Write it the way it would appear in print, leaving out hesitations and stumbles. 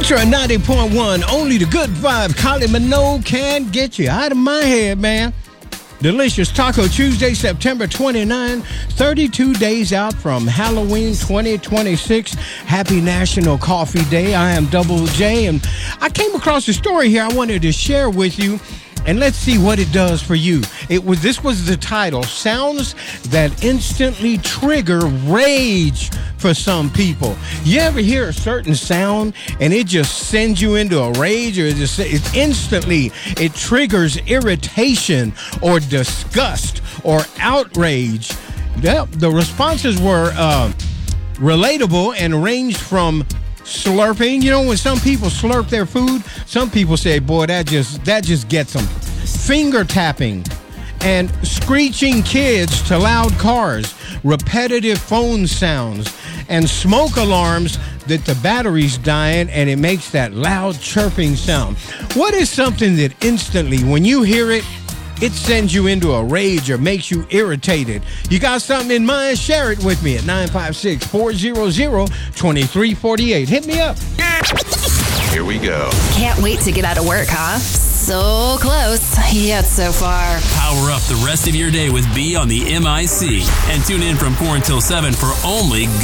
Ultra 90.1, only the good vibe. Kylie Minogue can get you out of my head, man. Delicious Taco Tuesday, September 29, 32 days out from Halloween 2026. Happy National Coffee Day. I am Double J, and I came across a story here I wanted to share with you, and let's see what it does for you. This was the title, Sounds That Instantly Trigger Rage for Some People. You ever hear a certain sound and it just sends you into a rage, or it triggers irritation or disgust or outrage? The responses were relatable and ranged from slurping. You know, when some people slurp their food, some people say, boy, that just gets them. Finger tapping and screeching kids to loud cars, repetitive phone sounds, and smoke alarms that the battery's dying and it makes that loud chirping sound. What is something that instantly, when you hear it, it sends you into a rage or makes you irritated? You got something in mind? Share it with me at 956-400-2348. Hit me up. Here we go. Can't wait to get out of work, huh? So close, yet so far. Power up the rest of your day with B on the MIC. And tune in from 4 until 7 for only